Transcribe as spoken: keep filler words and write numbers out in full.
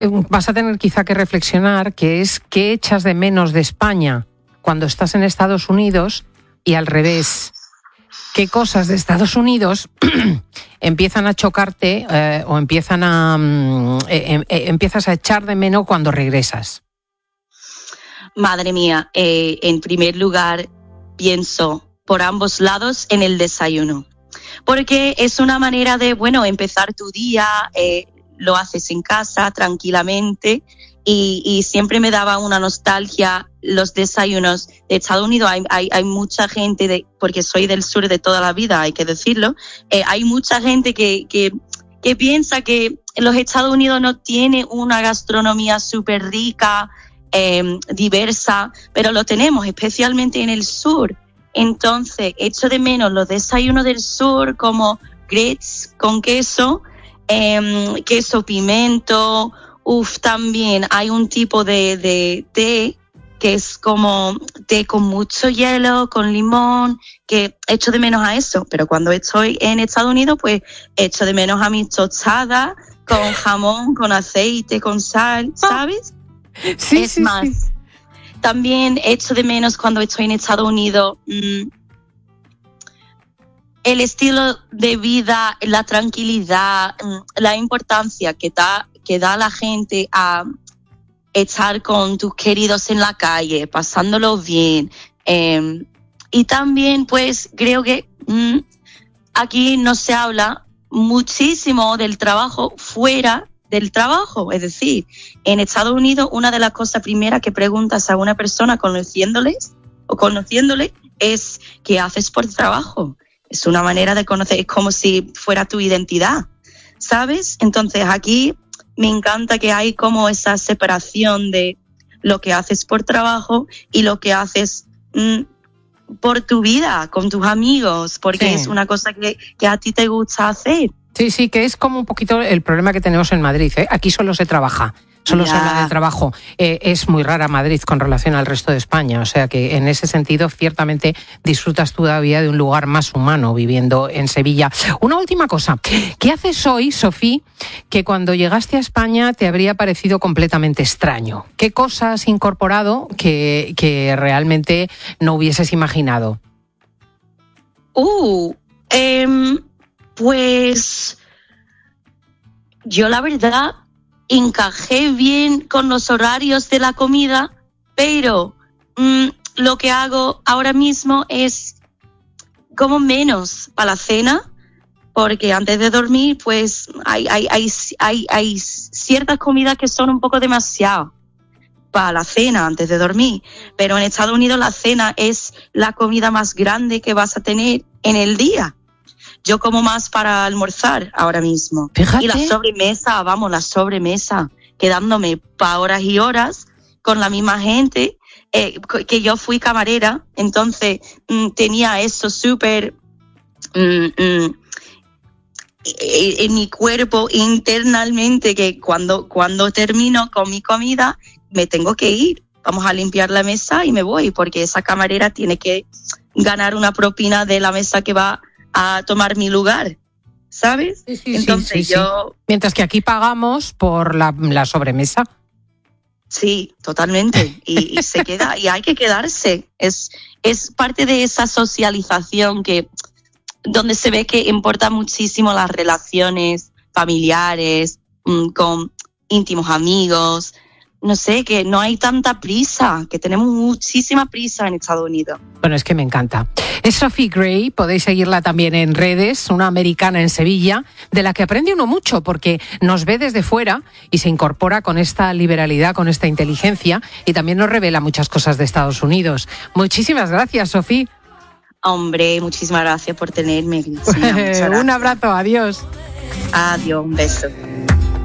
vas a tener quizá que reflexionar, que es qué echas de menos de España cuando estás en Estados Unidos y al revés. ¿Qué cosas de Estados Unidos empiezan a chocarte eh, o empiezan a eh, eh, empiezas a echar de menos cuando regresas? Madre mía, eh, en primer lugar pienso por ambos lados en el desayuno, porque es una manera de, bueno, empezar tu día, eh, lo haces en casa tranquilamente y, y siempre me daba una nostalgia los desayunos de Estados Unidos. Hay, hay, hay mucha gente, de, porque soy del sur de toda la vida, hay que decirlo, eh, hay mucha gente que, que, que piensa que los Estados Unidos no tiene una gastronomía súper rica, eh, diversa, pero lo tenemos, especialmente en el sur. Entonces, echo de menos los desayunos del sur como grits con queso, eh, queso pimento. Uf, también hay un tipo de, de té que es como té con mucho hielo, con limón, que echo de menos a eso. Pero cuando estoy en Estados Unidos, pues echo de menos a mis tostadas con jamón, con aceite, con sal, ¿sabes? Sí, es sí, más, sí. También echo de menos cuando estoy en Estados Unidos mmm, el estilo de vida, la tranquilidad, mmm, la importancia que da, que da la gente a estar con tus queridos en la calle, pasándolo bien. Eh, y también, pues, creo que mmm, aquí no se habla muchísimo del trabajo fuera del trabajo. Es decir, en Estados Unidos, una de las cosas primeras que preguntas a una persona conociéndoles o conociéndole es ¿qué haces por trabajo? Es una manera de conocer, es como si fuera tu identidad, ¿sabes? Entonces aquí me encanta que hay como esa separación de lo que haces por trabajo y lo que haces mmm, por tu vida, con tus amigos, porque sí. Es una cosa que, que a ti te gusta hacer. Sí, sí, que es como un poquito el problema que tenemos en Madrid, ¿eh? Aquí solo se trabaja, solo ya. se habla del trabajo. Eh, es muy rara Madrid con relación al resto de España, o sea que en ese sentido ciertamente disfrutas todavía de un lugar más humano viviendo en Sevilla. Una última cosa, ¿qué haces hoy, Sofía, que cuando llegaste a España te habría parecido completamente extraño? ¿Qué cosas has incorporado que, que realmente no hubieses imaginado? Uh, eh... Pues yo la verdad encajé bien con los horarios de la comida, pero mmm, lo que hago ahora mismo es como menos para la cena, porque antes de dormir pues hay, hay, hay, hay, hay ciertas comidas que son un poco demasiado para la cena antes de dormir, pero en Estados Unidos la cena es la comida más grande que vas a tener en el día. Yo como más para almorzar ahora mismo. Fíjate. Y la sobremesa, vamos, la sobremesa, quedándome para horas y horas con la misma gente, eh, que yo fui camarera, entonces mmm, tenía eso súper mmm, mmm, en mi cuerpo internamente, que cuando, cuando termino con mi comida me tengo que ir. Vamos a limpiar la mesa y me voy, porque esa camarera tiene que ganar una propina de la mesa que va a tomar mi lugar, ¿sabes? Sí, sí, Entonces sí, sí, yo... Sí. Mientras que aquí pagamos por la, la sobremesa. Sí, totalmente. Y, y se queda, y hay que quedarse. Es, es parte de esa socialización que, donde se ve que importa muchísimo las relaciones familiares, mmm, con íntimos amigos. No sé, que no hay tanta prisa, que tenemos muchísima prisa en Estados Unidos. Bueno, es que me encanta. Es Sophie Gray, podéis seguirla también en redes, una americana en Sevilla, de la que aprende uno mucho, porque nos ve desde fuera y se incorpora con esta liberalidad, con esta inteligencia, y también nos revela muchas cosas de Estados Unidos. Muchísimas gracias, Sophie. Hombre, muchísimas gracias por tenerme. Sí, un abrazo, adiós. Adiós, un beso.